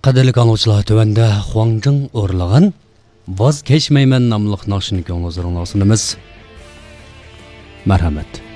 Qadrli anglag'uchilar, tövəndə Huangjing o'rlagan Voz kechmayman nomli naqshini ko'ngilingizga sunamiz. Marhamat.